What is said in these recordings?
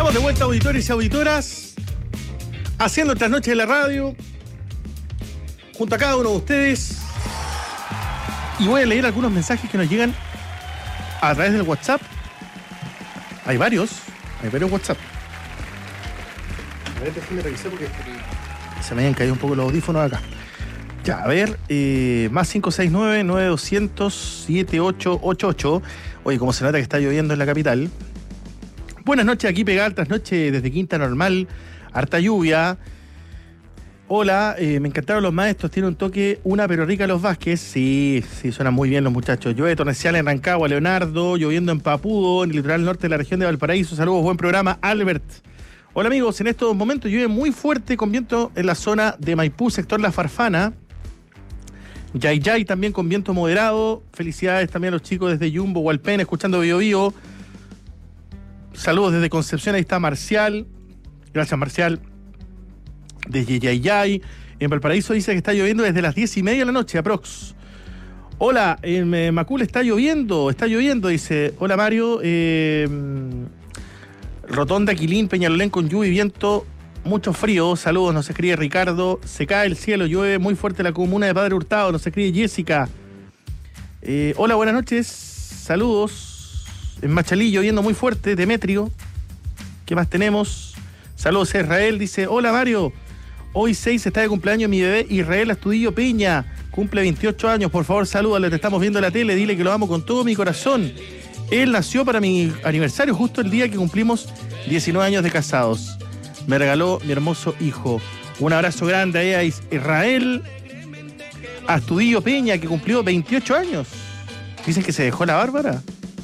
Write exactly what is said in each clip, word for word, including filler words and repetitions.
Estamos de vuelta, auditores y auditoras, haciendo esta noche de la radio, junto a cada uno de ustedes. Y voy a leer algunos mensajes que nos llegan a través del WhatsApp. Hay varios, hay varios WhatsApp. A ver, déjenme revisar porque se me habían caído un poco los audífonos acá. Ya, a ver, eh, más cinco seis nueve, nueve dos cero cero, siete ocho ocho ocho. Oye, como se nota que está lloviendo en la capital. Buenas noches, aquí pegada altas noches desde Quinta Normal, harta lluvia. Hola, eh, me encantaron los maestros, tiene un toque una pero rica los Vázquez. Sí, sí, suenan muy bien los muchachos. Llueve torrencial en Rancagua, Leonardo, lloviendo en Papudo, en el litoral norte de la región de Valparaíso. Saludos, buen programa, Albert. Hola amigos, en estos momentos llueve muy fuerte con viento en la zona de Maipú, sector La Farfana. Yay Yay también con viento moderado. Felicidades también a los chicos desde Yumbo, Hualpén, escuchando Bio Bio. Saludos desde Concepción, ahí está Marcial. Gracias, Marcial. Desde Yay Yay. En Valparaíso dice que está lloviendo desde las diez y media de la noche, aprox. Hola, en Macul está lloviendo, está lloviendo, dice. Hola Mario. Eh, Rotonda, Quilín, Peñalolén con lluvia y viento. Mucho frío, saludos, nos escribe Ricardo. Se cae el cielo, llueve muy fuerte la comuna de Padre Hurtado, nos escribe Jessica. Eh, hola, buenas noches, saludos. En Machalí lloviendo muy fuerte, Demetrio. ¿Qué más tenemos? Saludos a Israel, dice, hola Mario. Hoy seis está de cumpleaños mi bebé Israel Astudillo Peña. Cumple veintiocho años, por favor salúdale, te estamos viendo en la tele, dile que lo amo con todo mi corazón. Él nació para mi aniversario justo el día que cumplimos diecinueve años de casados. Me regaló mi hermoso hijo. Un abrazo grande ahí a Israel Astudillo Peña, que cumplió veintiocho años. Dicen que se dejó la Bárbara.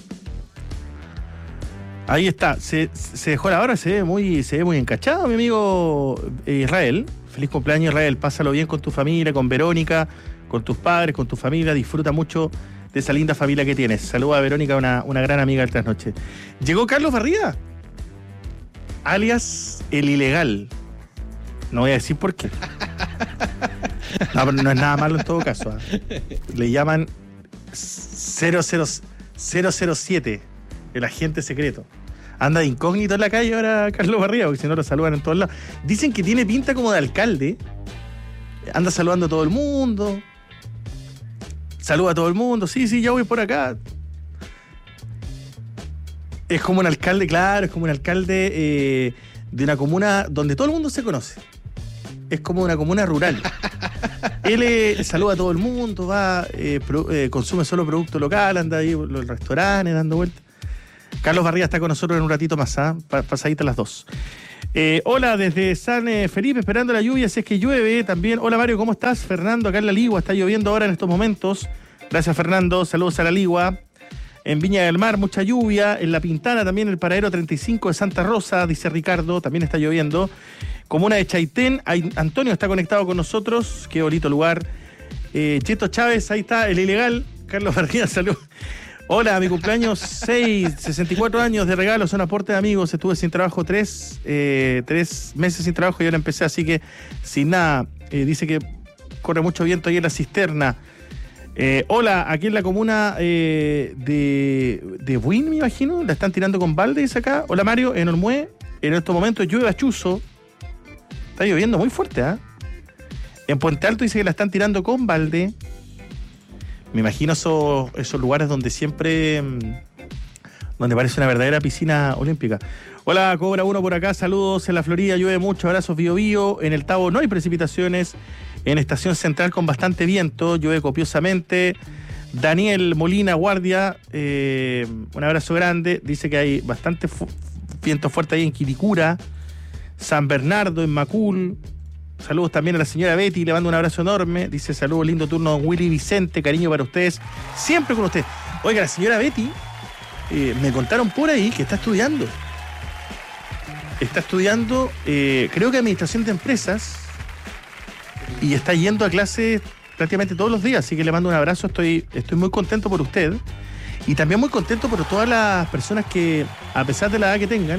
Ahí está, se, se dejó la barba, se ve muy, se ve muy encachado, mi amigo Israel. Feliz cumpleaños, Israel. Pásalo bien con tu familia, con Verónica, con tus padres, con tu familia. Disfruta mucho de esa linda familia que tienes. Saluda a Verónica, una, una gran amiga del Trasnoche. Llegó Carlos Barría, alias El Ilegal. No voy a decir por qué. No, pero no es nada malo en todo caso. ¿eh? Le llaman cero cero siete. El agente secreto. Anda de incógnito en la calle ahora Carlos Barría, porque si no lo saludan en todos lados. Dicen que tiene pinta como de alcalde. Anda saludando a todo el mundo. Saluda a todo el mundo. Sí, sí, ya voy por acá. Es como un alcalde, claro, es como un alcalde eh, de una comuna donde todo el mundo se conoce. Es como una comuna rural. Él eh, saluda a todo el mundo, va, eh, pro, eh, consume solo producto local, anda ahí por los restaurantes dando vueltas. Carlos Barría está con nosotros en un ratito más, ¿eh? Pasadita a las dos. Eh, hola, desde San eh, Felipe, esperando la lluvia, si es que llueve también. Hola Mario, ¿cómo estás? Fernando, acá en La Ligua, está lloviendo ahora en estos momentos. Gracias Fernando, saludos a La Ligua. En Viña del Mar, mucha lluvia. En La Pintana también, el paradero treinta y cinco de Santa Rosa, dice Ricardo, también está lloviendo. Comuna de Chaitén, hay, Antonio está conectado con nosotros, qué bonito lugar. Eh, Cheto Chávez, ahí está, el ilegal. Carlos Barría, saludos. Hola, mi cumpleaños seis, sesenta y cuatro años de regalos, son aporte de amigos. Estuve sin trabajo tres, eh, tres meses sin trabajo y ahora empecé, así que sin nada. Eh, dice que corre mucho viento ahí en la cisterna. Eh, hola, aquí en la comuna eh, de, de Buin, me imagino, la están tirando con balde, dice acá. Hola Mario, en Olmué, en estos momentos llueve a chuzo. Está lloviendo muy fuerte, ¿ah? ¿eh? En Puente Alto dice que la están tirando con balde. Me imagino esos, esos lugares donde siempre, donde parece una verdadera piscina olímpica. Hola, Cobra uno por acá, saludos. En la Florida llueve mucho, abrazos Bio Bio. En el Tabo no hay precipitaciones. En Estación Central con bastante viento, llueve copiosamente. Daniel Molina, guardia, eh, un abrazo grande. Dice que hay bastante fu- viento fuerte ahí en Quilicura. San Bernardo, en Macul. Saludos también a la señora Betty, le mando un abrazo enorme. Dice, saludos, lindo turno, don Willy Vicente, cariño para ustedes, siempre con ustedes. Oiga, la señora Betty, eh, me contaron por ahí que está estudiando. Está estudiando, eh, creo que administración de empresas, y está yendo a clases prácticamente todos los días, así que le mando un abrazo, estoy, estoy muy contento por usted. Y también muy contento por todas las personas que, a pesar de la edad que tengan,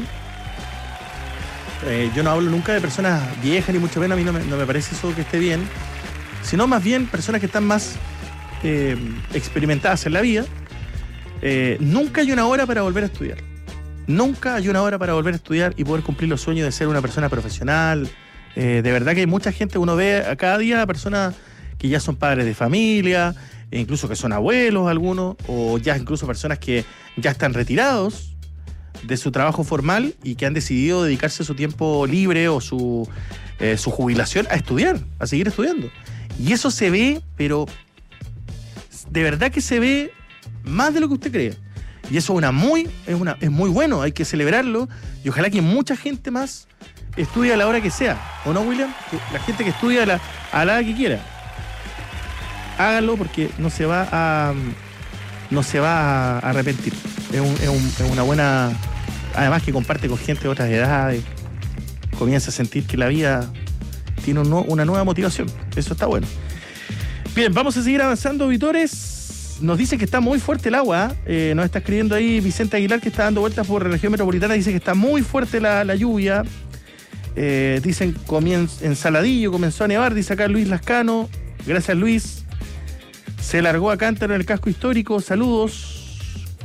Eh, yo no hablo nunca de personas viejas, ni mucho menos, a mí no me, no me parece eso que esté bien, sino más bien personas que están más eh, experimentadas en la vida. Eh, nunca hay una hora para volver a estudiar. Nunca hay una hora para volver a estudiar y poder cumplir los sueños de ser una persona profesional. Eh, de verdad que hay mucha gente, uno ve a cada día personas que ya son padres de familia, e incluso que son abuelos algunos, o ya incluso personas que ya están retirados de su trabajo formal y que han decidido dedicarse su tiempo libre o su, eh, su jubilación a estudiar, a seguir estudiando. Y eso se ve, pero de verdad que se ve más de lo que usted cree. Y eso es, una muy, es, una, es muy bueno, hay que celebrarlo y ojalá que mucha gente más estudie a la hora que sea. ¿O no, William? Que la gente que estudia a la, a la hora que quiera. Háganlo porque no se va a no se va a arrepentir. Es, un, es, un, es una buena... Además que comparte con gente de otras edades. Comienza a sentir que la vida tiene un, una nueva motivación. Eso está bueno. Bien, vamos a seguir avanzando, auditores. Nos dice que está muy fuerte el agua. Eh, nos está escribiendo ahí Vicente Aguilar, que está dando vueltas por la región metropolitana. Dice que está muy fuerte la, la lluvia. Eh, dicen comienz, en Saladillo comenzó a nevar, dice acá Luis Lascano. Gracias, Luis. Se largó a Cántaro en el casco histórico. Saludos.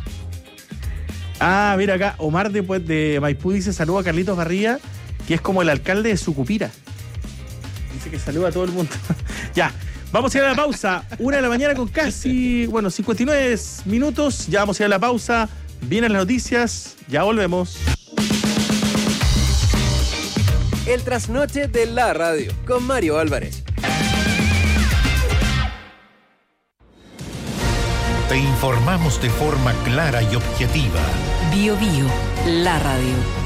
Ah, mira acá, Omar de, pues, de Maipú dice saludo a Carlitos Barría, que es como el alcalde de Sucupira. Dice que saluda a todo el mundo. Ya. Vamos a ir a la pausa, una de la mañana con casi, bueno, cincuenta y nueve minutos, ya vamos a ir a la pausa, vienen las noticias, ya volvemos. El trasnoche de la radio, con Mario Álvarez. Te informamos de forma clara y objetiva. Bio Bio, la radio.